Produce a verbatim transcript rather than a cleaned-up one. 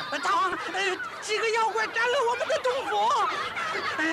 唐，呃，几个妖怪占了我们的洞府。哎